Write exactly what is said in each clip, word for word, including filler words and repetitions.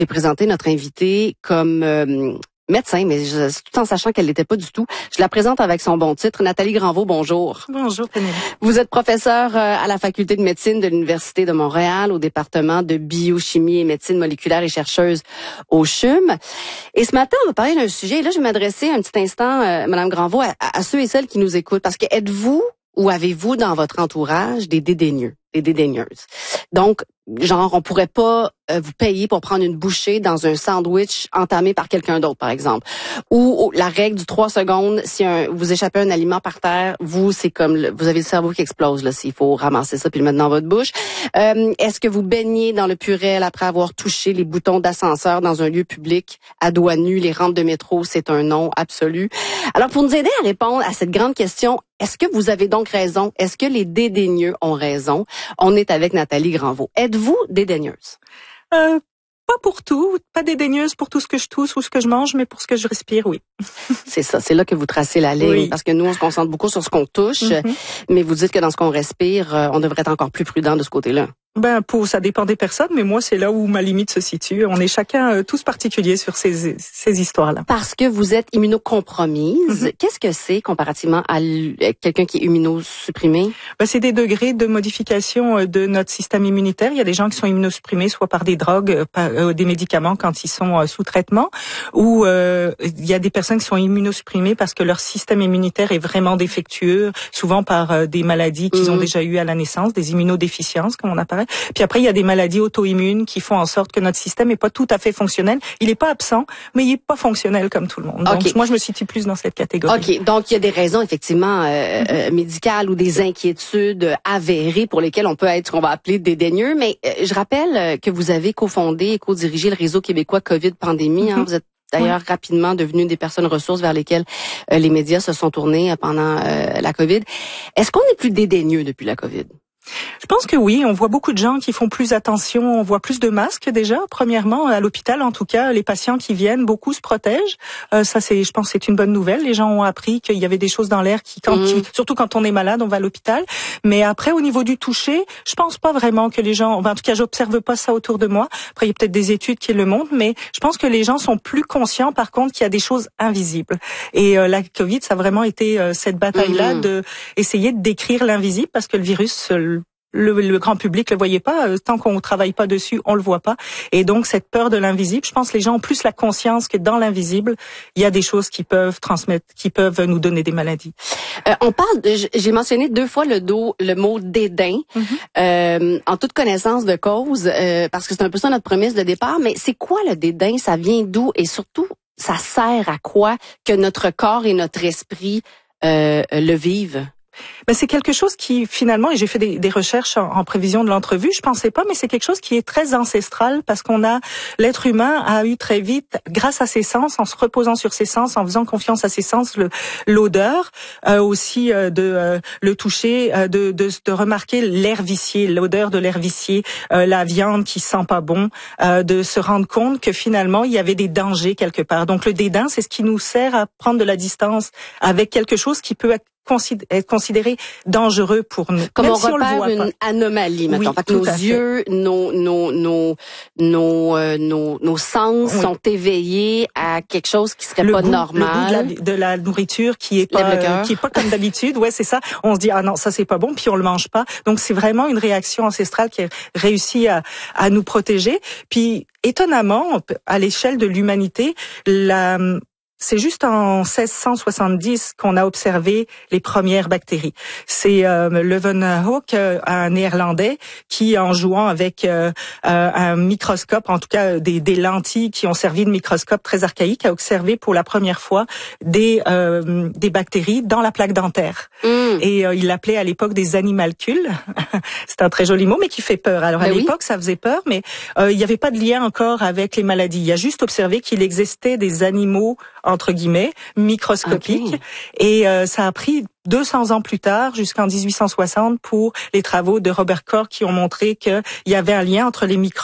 J'ai présenté notre invitée comme euh, médecin, mais je, tout en sachant qu'elle l'était pas du tout. Je la présente avec son bon titre. Nathalie Granvaux, bonjour. Bonjour, Pénélope. Vous êtes professeure à la faculté de médecine de l'Université de Montréal, au département de biochimie et médecine moléculaire et chercheuse au C H U M. Et ce matin, on va parler d'un sujet. Et là, je vais m'adresser un petit instant, euh, Madame Granvaux, à, à ceux et celles qui nous écoutent. Parce que êtes-vous ou avez-vous dans votre entourage des dédaigneux, des dédaigneuses? Donc, genre, on pourrait pas euh, vous payer pour prendre une bouchée dans un sandwich entamé par quelqu'un d'autre, par exemple. Ou, ou la règle du trois secondes, si un, vous échappez un aliment par terre, vous, c'est comme, le, vous avez le cerveau qui explose, là, s'il faut ramasser ça puis le mettre dans votre bouche. Euh, est-ce que vous baignez dans le Purel après avoir touché les boutons d'ascenseur dans un lieu public, à doigts nus, les rampes de métro, c'est un non absolu. Alors, pour nous aider à répondre à cette grande question, est-ce que vous avez donc raison? Est-ce que les dédaigneux ont raison? On est avec Nathalie Granvaux. Êtes-vous dédaigneuse? Euh, pas pour tout, pas dédaigneuse pour tout ce que je tousse ou ce que je mange, mais pour ce que je respire, oui. C'est ça, c'est là que vous tracez la ligne, oui. Parce que nous, on se concentre beaucoup sur ce qu'on touche, mm-hmm. mais vous dites que dans ce qu'on respire, on devrait être encore plus prudent de ce côté-là. Ben, pour, ça dépend des personnes, mais moi, c'est là où ma limite se situe. On est chacun euh, tous particuliers sur ces, ces histoires-là. Parce que vous êtes immunocompromise. Mm-hmm. Qu'est-ce que c'est comparativement à l- quelqu'un qui est immunosupprimé? Ben, c'est des degrés de modification de notre système immunitaire. Il y a des gens qui sont immunosupprimés, soit par des drogues, par euh, des médicaments quand ils sont euh, sous traitement, ou euh, il y a des personnes qui sont immunosupprimées parce que leur système immunitaire est vraiment défectueux, souvent par euh, des maladies qu'ils mm-hmm. ont déjà eues à la naissance, des immunodéficiences, comme on appelle. Puis après, il y a des maladies auto-immunes qui font en sorte que notre système n'est pas tout à fait fonctionnel. Il n'est pas absent, mais il n'est pas fonctionnel comme tout le monde. Donc, okay. moi, je me situe plus dans cette catégorie. OK. Donc, il y a des raisons, effectivement, euh, mm-hmm. euh, médicales ou des inquiétudes avérées pour lesquelles on peut être ce qu'on va appeler dédaigneux. Mais euh, je rappelle que vous avez cofondé et co-dirigé le réseau québécois COVID Pandémie. Mm-hmm. Hein, vous êtes d'ailleurs oui. rapidement devenue des personnes ressources vers lesquelles euh, les médias se sont tournés pendant euh, la COVID. Est-ce qu'on est plus dédaigneux depuis la COVID? Je pense que oui, on voit beaucoup de gens qui font plus attention, on voit plus de masques déjà. Premièrement, à l'hôpital, en tout cas, les patients qui viennent, beaucoup se protègent. Euh, ça, c'est, je pense, c'est une bonne nouvelle. Les gens ont appris qu'il y avait des choses dans l'air qui, quand, mmh. qui, surtout quand on est malade, on va à l'hôpital. Mais après, au niveau du toucher, je pense pas vraiment que les gens, enfin, en tout cas, j'observe pas ça autour de moi. Après, il y a peut-être des études qui le montrent, mais je pense que les gens sont plus conscients, par contre, qu'il y a des choses invisibles. Et euh, la COVID, ça a vraiment été euh, cette bataille-là mmh. de essayer de décrire l'invisible, parce que le virus Le, le grand public le voyait pas, tant qu'on travaille pas dessus, on le voit pas. Et donc cette peur de l'invisible, je pense que les gens ont plus la conscience que dans l'invisible, il y a des choses qui peuvent transmettre, qui peuvent nous donner des maladies. Euh, on parle, de, j'ai mentionné deux fois le, do, le mot dédain, mm-hmm. euh, en toute connaissance de cause, euh, parce que c'est un peu ça notre prémisse de départ. Mais c'est quoi le dédain? Ça vient d'où? Et surtout, ça sert à quoi que notre corps et notre esprit euh, le vivent? Ben c'est quelque chose qui finalement, et j'ai fait des, des recherches en, en prévision de l'entrevue, je pensais pas, mais c'est quelque chose qui est très ancestral, parce qu'on a, l'être humain a eu très vite, grâce à ses sens, en se reposant sur ses sens, en faisant confiance à ses sens, le, l'odeur, euh, aussi euh, de euh, le toucher, euh, de, de, de remarquer l'air vicié, l'odeur de l'air vicié, euh, la viande qui sent pas bon, euh, de se rendre compte que finalement il y avait des dangers quelque part. Donc le dédain, c'est ce qui nous sert à prendre de la distance avec quelque chose qui peut être être considéré dangereux pour nous. Comme même on si repère on le voit une pas. anomalie, maintenant. Oui, fait que nos yeux, fait. nos nos nos nos euh, nos, nos sens oui. sont éveillés à quelque chose qui serait le pas goût, normal. Le goût de la, de la nourriture qui est pas euh, qui est pas comme d'habitude. Ouais, c'est ça. On se dit ah non, ça c'est pas bon, puis on le mange pas. Donc c'est vraiment une réaction ancestrale qui a réussi à à nous protéger. Puis étonnamment, à l'échelle de l'humanité, la c'est juste en seize cent soixante-dix qu'on a observé les premières bactéries. C'est euh, Leeuwenhoek, euh, un Néerlandais, qui, en jouant avec euh, euh, un microscope, en tout cas des, des lentilles qui ont servi de microscope très archaïque, a observé pour la première fois des euh, des bactéries dans la plaque dentaire. Mm. Et euh, il l'appelait à l'époque des animalcules. C'est un très joli mot, mais qui fait peur. Alors ben à l'époque, oui. ça faisait peur, mais euh, il n'y avait pas de lien encore avec les maladies. Il a juste observé qu'il existait des animaux entre guillemets, microscopique. Okay. Et euh, ça a pris deux cents ans plus tard, jusqu'en dix-huit cent soixante, pour les travaux de Robert Koch qui ont montré qu'il y avait un lien entre les microbes,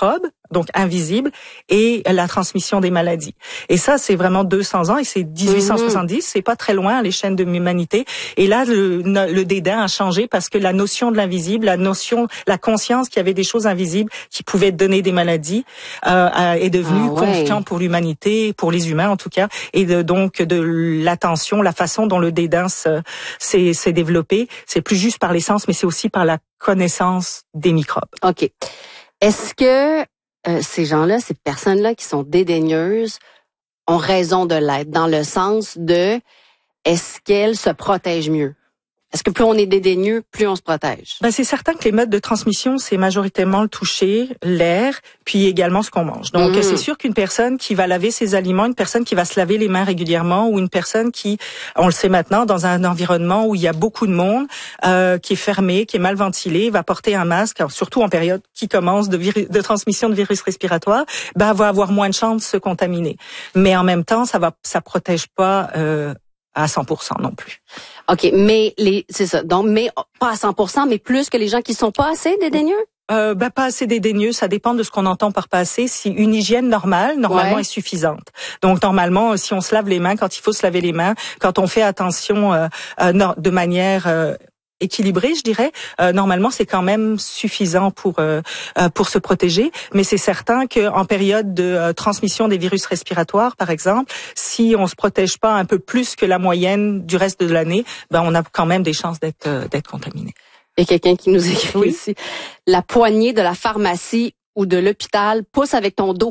donc invisible, et la transmission des maladies. Et ça, c'est vraiment deux cents ans, et c'est dix-huit cent soixante-dix, mmh. c'est pas très loin à l'échelle de l'humanité. Et là, le, le dédain a changé parce que la notion de l'invisible, la notion, la conscience qu'il y avait des choses invisibles qui pouvaient donner des maladies, euh, est devenue ah ouais. confiante pour l'humanité, pour les humains en tout cas, et de, donc de l'attention, la façon dont le dédain se, s'est, s'est développé, c'est plus juste par les sens, mais c'est aussi par la connaissance des microbes. OK. Est-ce que euh, ces gens-là, ces personnes-là qui sont dédaigneuses, ont raison de l'être, dans le sens de est-ce qu'elles se protègent mieux? Est-ce que plus on est dédaigneux, plus on se protège? Ben c'est certain que les modes de transmission, c'est majoritairement le toucher, l'air, puis également ce qu'on mange. Donc, mmh. c'est sûr qu'une personne qui va laver ses aliments, une personne qui va se laver les mains régulièrement, ou une personne qui, on le sait maintenant, dans un environnement où il y a beaucoup de monde, euh, qui est fermé, qui est mal ventilé, va porter un masque, surtout en période qui commence de, virus, de transmission de virus respiratoires, ben va avoir moins de chances de se contaminer. Mais en même temps, ça va, ça protège pas euh, à cent pour cent non plus. OK, mais les c'est ça. Donc mais pas à cent pour cent, mais plus que les gens qui sont pas assez dédaigneux? Euh, ben, pas assez dédaigneux, ça dépend de ce qu'on entend par pas assez. Si une hygiène normale, normalement, ouais. est suffisante. Donc, normalement, si on se lave les mains, quand il faut se laver les mains, quand on fait attention euh, euh, de manière euh, équilibré, je dirais. Euh, normalement, c'est quand même suffisant pour euh, pour se protéger, mais c'est certain que en période de euh, transmission des virus respiratoires, par exemple, si on se protège pas un peu plus que la moyenne du reste de l'année, ben on a quand même des chances d'être euh, d'être contaminé. Il y a quelqu'un qui nous écrit oui. ici, la poignée de la pharmacie ou de l'hôpital pousse avec ton dos.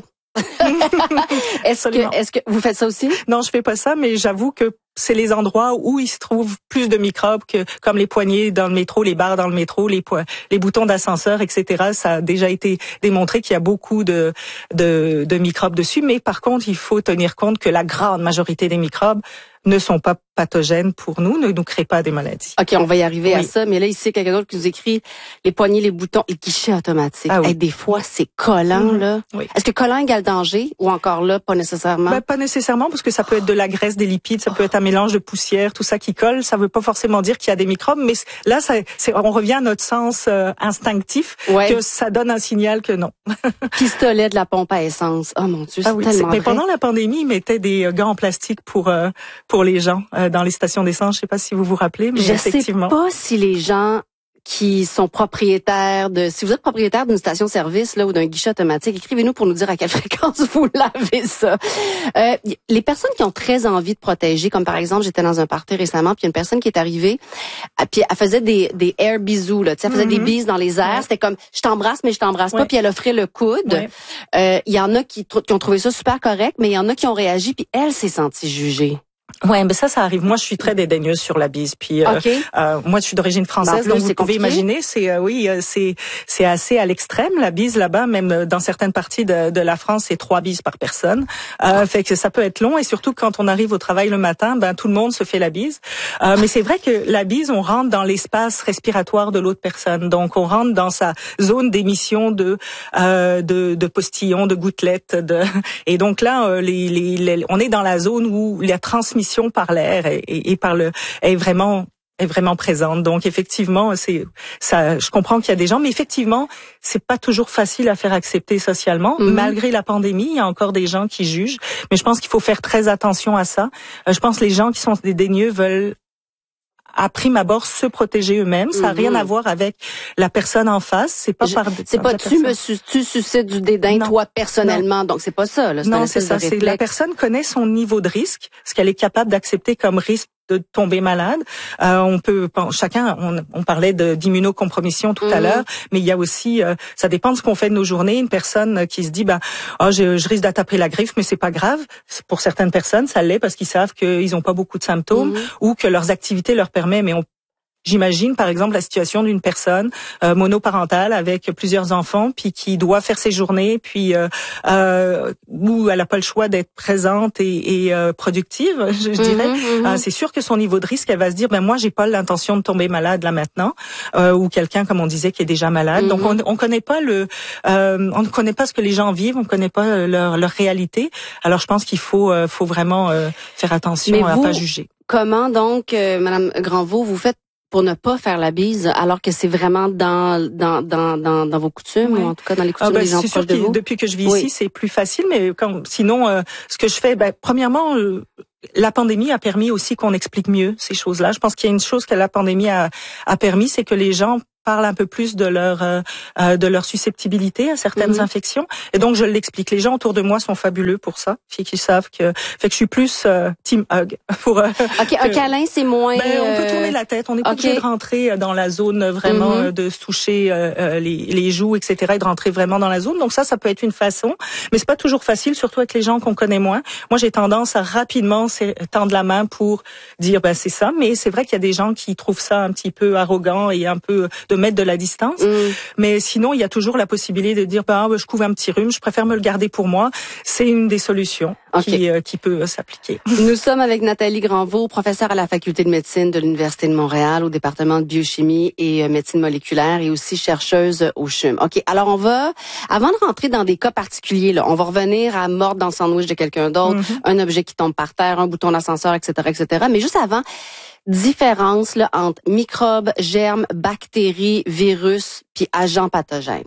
est-ce que est-ce que vous faites ça aussi? Non, je fais pas ça, mais j'avoue que c'est les endroits où il se trouve plus de microbes que comme les poignées dans le métro, les barres dans le métro, les po- les boutons d'ascenseur, et cetera. Ça a déjà été démontré qu'il y a beaucoup de, de de microbes dessus, mais par contre, il faut tenir compte que la grande majorité des microbes ne sont pas pathogènes pour nous, ne nous créent pas des maladies. OK, on va y arriver oui. à ça, mais là ici quelqu'un d'autre qui nous écrit les poignées, les boutons, les guichets automatiques. Ah oui. Hey, des fois c'est collant mmh. là. Oui. Est-ce que collant égale danger ou encore là pas nécessairement? Ben, pas nécessairement, parce que ça peut être de la graisse, des lipides, ça peut être un mélange de poussière, tout ça qui colle. Ça veut pas forcément dire qu'il y a des microbes, mais là ça, c'est, on revient à notre sens euh, instinctif ouais. que ça donne un signal que non. Pistolet de la pompe à essence. Oh mon Dieu, c'est ah oui, tellement c'est, mais vrai. pendant la pandémie, ils mettaient des gants en plastique pour euh, pour les gens euh, dans les stations d'essence. Je sais pas si vous vous rappelez, mais je effectivement. Je sais pas si les gens qui sont propriétaires de, si vous êtes propriétaire d'une station-service là ou d'un guichet automatique, écrivez-nous pour nous dire à quelle fréquence vous lavez ça. Euh, les personnes qui ont très envie de protéger, comme par exemple, j'étais dans un party récemment, puis il y a une personne qui est arrivée, puis elle faisait des des air bisous là, tu sais, elle faisait mm-hmm. des bises dans les airs, ouais. C'était comme je t'embrasse mais je t'embrasse ouais. pas, puis elle offrait le coude. Ouais. Euh, il y en a qui, qui ont trouvé ça super correct, mais il y en a qui ont réagi, puis elle s'est sentie jugée. Ouais, mais ça, ça arrive. Moi, je suis très dédaigneuse sur la bise. Puis, euh, okay. euh, moi, je suis d'origine française, plus, donc vous pouvez imaginer, c'est euh, oui, c'est c'est assez à l'extrême la bise là-bas. Même dans certaines parties de, de la France, c'est trois bises par personne. Euh, fait que ça peut être long, et surtout quand on arrive au travail le matin, ben tout le monde se fait la bise. Euh, mais c'est vrai que la bise, on rentre dans l'espace respiratoire de l'autre personne, donc on rentre dans sa zone d'émission de euh, de, de postillons, de gouttelettes, de et donc là, euh, les, les, les on est dans la zone où la transmission par l'air et, et, et par le est vraiment est vraiment présente. Donc effectivement, c'est ça. Je comprends qu'il y a des gens, mais effectivement, c'est pas toujours facile à faire accepter socialement. Mm-hmm. Malgré la pandémie, il y a encore des gens qui jugent, mais je pense qu'il faut faire très attention à ça. Je pense que les gens qui sont dédaigneux veulent à prime abord se protéger eux-mêmes. Ça n'a mm-hmm. rien à voir avec la personne en face. C'est pas Je, par. C'est pas tu me su, tu suscites du dédain non. toi personnellement. Non. Donc c'est pas ça. Là. C'est non, c'est ça. C'est la personne connaît son niveau de risque, ce qu'elle est capable d'accepter comme risque de tomber malade. Euh, on peut, chacun, on, on parlait de, d'immunocompromission tout mmh. à l'heure, mais il y a aussi, euh, ça dépend de ce qu'on fait de nos journées. Une personne qui se dit, bah, oh, je, je risque d'attraper la griffe, mais c'est pas grave. Pour certaines personnes, ça l'est parce qu'ils savent qu'ils ont pas beaucoup de symptômes mmh. ou que leurs activités leur permettent, mais on J'imagine, par exemple, la situation d'une personne euh, monoparentale avec plusieurs enfants, puis qui doit faire ses journées, puis euh, euh, où elle n'a pas le choix d'être présente et, et euh, productive, je, je dirais. Mm-hmm, mm-hmm. Euh, c'est sûr que son niveau de risque, elle va se dire, ben moi, j'ai pas l'intention de tomber malade là maintenant, euh, ou quelqu'un, comme on disait, qui est déjà malade. Mm-hmm. Donc, on, on connaît pas le, euh, on ne connaît pas ce que les gens vivent, on ne connaît pas leur, leur réalité. Alors, je pense qu'il faut, euh, faut vraiment euh, faire attention. Mais à vous, pas juger. Comment donc, euh, Madame Granvaux, vous faites pour ne pas faire la bise, alors que c'est vraiment dans dans dans dans, dans vos coutumes, oui. ou en tout cas dans les coutumes ah ben, des gens proches de vous? Depuis que je vis oui. ici, c'est plus facile, mais quand, sinon, euh, ce que je fais, ben, premièrement, euh, la pandémie a permis aussi qu'on explique mieux ces choses-là. Je pense qu'il y a une chose que la pandémie a, a permis, c'est que les gens parlent un peu plus de leur euh, de leur susceptibilité à certaines mm-hmm. infections, et donc je l'explique. Les gens autour de moi sont fabuleux pour ça, puis qu'ils savent que fait que je suis plus euh, team hug pour. Euh, ok, que, un câlin c'est moins. Ben, on peut tourner la tête, on n'est pas okay. obligé de rentrer dans la zone vraiment mm-hmm. de se toucher euh, les les joues, et cetera, et de rentrer vraiment dans la zone. Donc ça, ça peut être une façon, mais c'est pas toujours facile, surtout avec les gens qu'on connaît moins. Moi, j'ai tendance à rapidement tendre la main pour dire ben c'est ça, mais c'est vrai qu'il y a des gens qui trouvent ça un petit peu arrogant et un peu de mettre de la distance. Mm. Mais sinon, il y a toujours la possibilité de dire bah, je couvre un petit rhume, je préfère me le garder pour moi. C'est une des solutions okay. qui, euh, qui peut euh, s'appliquer. Nous sommes avec Nathalie Granvaux, professeure à la faculté de médecine de l'Université de Montréal au département de biochimie et euh, médecine moléculaire et aussi chercheuse au C H U M. OK, alors on va, avant de rentrer dans des cas particuliers, là, on va revenir à mordre dans le sandwich de quelqu'un d'autre, mm-hmm. un objet qui tombe par terre, un bouton d'ascenseur, et cetera, et cetera. Mais juste avant, différence là, entre microbes, germes, bactéries, virus, puis agents pathogènes.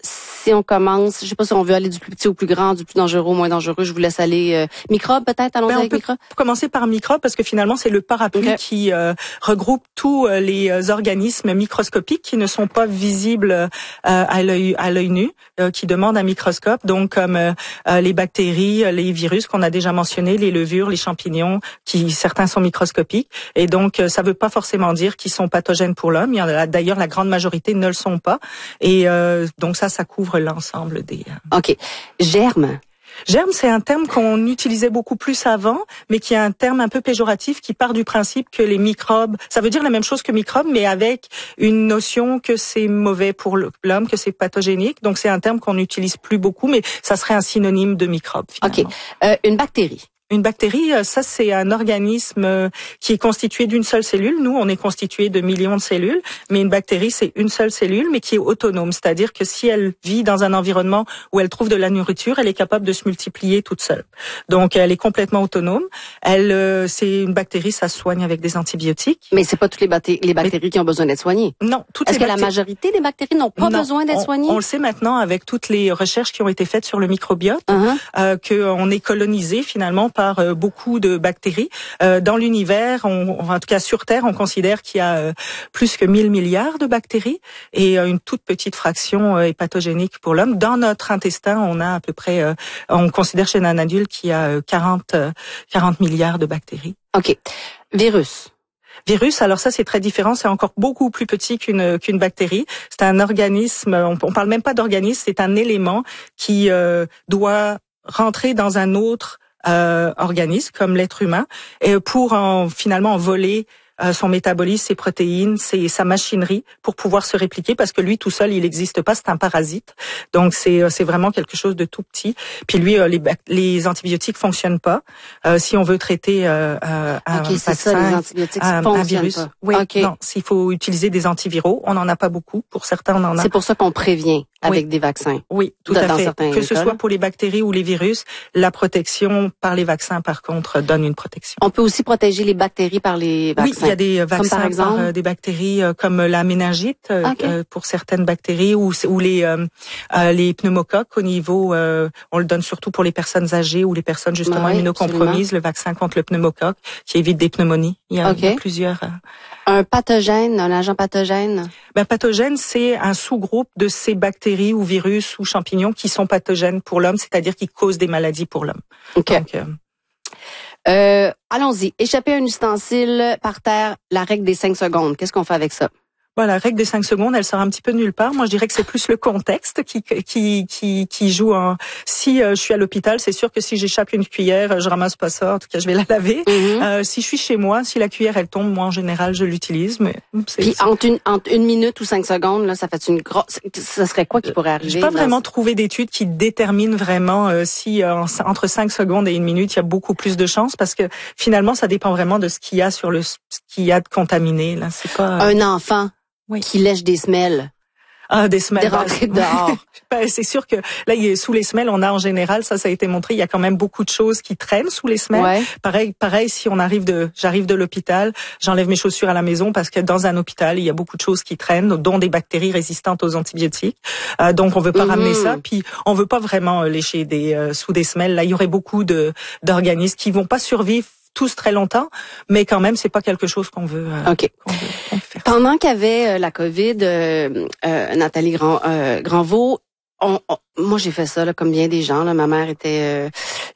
Si on commence, je sais pas si on veut aller du plus petit au plus grand, du plus dangereux au moins dangereux, je vous laisse aller euh, microbes peut-être, allons-y ben, avec microbes. On peut commencer par microbes parce que finalement c'est le parapluie okay. qui euh, regroupe tous euh, les euh, organismes microscopiques qui ne sont pas visibles euh, à l'œil à l'œil nu, euh, qui demandent un microscope, donc comme euh, les bactéries, les virus qu'on a déjà mentionnés, les levures, les champignons, qui certains sont microscopiques, et donc ça veut pas forcément dire qu'ils sont pathogènes pour l'homme. Il y en a d'ailleurs la grande majorité ne le sont pas, et euh, donc ça ça couvre l'ensemble des... OK. Germes. Germe, c'est un terme qu'on utilisait beaucoup plus avant, mais qui est un terme un peu péjoratif qui part du principe que les microbes, ça veut dire la même chose que microbes, mais avec une notion que c'est mauvais pour l'homme, que c'est pathogénique. Donc c'est un terme qu'on n'utilise plus beaucoup, mais ça serait un synonyme de microbe, finalement. OK. Euh, une bactérie. Une bactérie, ça c'est un organisme qui est constitué d'une seule cellule. Nous, on est constitué de millions de cellules, mais une bactérie c'est une seule cellule, mais qui est autonome. C'est-à-dire que si elle vit dans un environnement où elle trouve de la nourriture, elle est capable de se multiplier toute seule. Donc, elle est complètement autonome. Elle, c'est une bactérie, ça se soigne avec des antibiotiques. Mais c'est pas toutes les, bactéries, les bactéries mais, qui ont besoin d'être soignées. Non, toutes Est-ce les que bactéries... la majorité des bactéries n'ont pas non, besoin d'être on, soignées? On le sait maintenant avec toutes les recherches qui ont été faites sur le microbiote, uh-huh. euh, qu'on est colonisé finalement par euh, beaucoup de bactéries. Euh, dans l'univers, on, en tout cas sur Terre, on considère qu'il y a euh, plus que mille milliards de bactéries et euh, une toute petite fraction euh, est pathogénique pour l'homme. Dans notre intestin, on a à peu près, euh, on considère chez un adulte qu'il y a euh, quarante, euh, quarante milliards de bactéries. OK. Virus. Virus, alors ça c'est très différent, c'est encore beaucoup plus petit qu'une qu'une bactérie. C'est un organisme, on, on parle même pas d'organisme, c'est un élément qui euh, doit rentrer dans un autre Euh, organisme comme l'être humain et pour en, finalement en voler euh, son métabolisme, ses protéines, ses, sa machinerie pour pouvoir se répliquer parce que lui tout seul il n'existe pas, c'est un parasite. Donc c'est c'est vraiment quelque chose de tout petit. Puis lui euh, les les antibiotiques fonctionnent pas. Euh, si on veut traiter euh, euh, un okay, vaccin, ça, les antibiotiques un, un virus, pas. oui, okay. non, s'il faut utiliser des antiviraux, on en a pas beaucoup. Pour certains, on en a. C'est pour ça qu'on prévient avec oui. des vaccins. Oui, tout dans, à fait. Dans que ce soit pour les bactéries ou les virus, la protection par les vaccins, par contre, donne une protection. On peut aussi protéger les bactéries par les vaccins. Oui, il y a des vaccins comme par, exemple? par euh, des bactéries euh, comme la méningite okay. euh, pour certaines bactéries ou, ou les euh, euh, les pneumocoques au niveau, euh, on le donne surtout pour les personnes âgées ou les personnes justement oui, immunocompromises, absolument. Le vaccin contre le pneumocoque qui évite des pneumonies. Il y a, okay. il y a plusieurs. Euh, Un pathogène, un agent pathogène? Ben, pathogène, c'est un sous-groupe de ces bactéries ou virus ou champignons qui sont pathogènes pour l'homme, c'est-à-dire qui causent des maladies pour l'homme. Okay. Donc, euh... Euh, allons-y. Échapper un ustensile par terre, la règle des cinq secondes. Qu'est-ce qu'on fait avec ça? Voilà, la règle des cinq secondes, elle sort un petit peu de nulle part. Moi, je dirais que c'est plus le contexte qui qui qui qui joue. En... Si euh, je suis à l'hôpital, c'est sûr que si j'échappe une cuillère, je ramasse pas ça. En tout cas, je vais la laver. Mm-hmm. Euh, si je suis chez moi, si la cuillère elle tombe, moi en général, je l'utilise. Mais c'est, puis c'est... entre une entre une minute ou cinq secondes, là, ça fait une grosse. Ça serait quoi qui pourrait arriver? J'ai pas vraiment trouvé d'études qui déterminent vraiment euh, si euh, entre cinq secondes et une minute, il y a beaucoup plus de chances parce que finalement, ça dépend vraiment de ce qu'il y a sur le ce qu'il y a de contaminé. Là, c'est pas euh... un enfant. Oui. Qui lèche des semelles. Ah, des semelles. Des rentrées dehors. Ben, c'est sûr que là, il y a, sous les semelles, on a en général, ça, ça a été montré, il y a quand même beaucoup de choses qui traînent sous les semelles. Ouais. Pareil, pareil, si on arrive de, j'arrive de l'hôpital, j'enlève mes chaussures à la maison parce que dans un hôpital, il y a beaucoup de choses qui traînent, dont des bactéries résistantes aux antibiotiques. Euh, donc, on veut pas mm-hmm. ramener ça. Puis, on veut pas vraiment lécher des euh, sous des semelles. Là, il y aurait beaucoup de d'organismes qui vont pas survivre tous très longtemps, mais quand même, c'est pas quelque chose qu'on veut, euh, okay. qu'on veut, qu'on veut faire. Pendant qu'il y avait euh, la COVID, euh, euh, Nathalie Grand, euh, Granvaux, on, on, moi j'ai fait ça là, comme bien des gens. Là, ma mère était euh,